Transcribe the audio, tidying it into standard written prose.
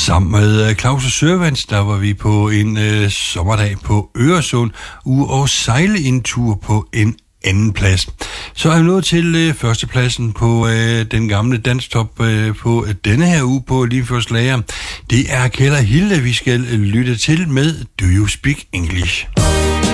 Sammen med Claus og Sørvans, der var vi på en sommerdag på Øresund, ude og sejle en tur på en anden plads. Så er vi nået til førstepladsen på den gamle danstop på denne her uge på Limfjords Lager. Det er Kjeld og Hilda, vi skal lytte til med Do You Speak English?